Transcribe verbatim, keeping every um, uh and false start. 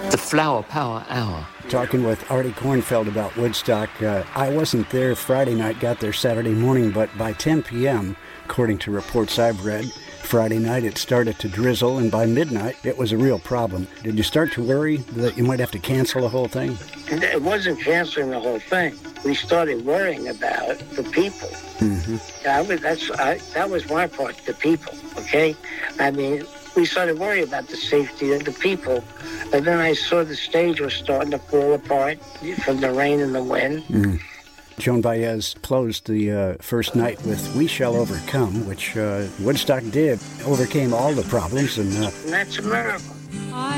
The Flower Power Hour. Talking with Artie Kornfeld about Woodstock. Uh, I wasn't there Friday night, got there Saturday morning, but by ten p.m., according to reports I've read, Friday night it started to drizzle, and by midnight it was a real problem. Did you start to worry that you might have to cancel the whole thing? It wasn't canceling the whole thing. We started worrying about the people. Mm-hmm. I was, that's, I, that was my part, the people, okay? I mean, we started worrying about the safety of the people. And then I saw the stage was starting to fall apart from the rain and the wind. Mm. Joan Baez closed the uh, first night with We Shall Overcome, which uh, Woodstock did, overcame all the problems. And, uh, and that's a miracle.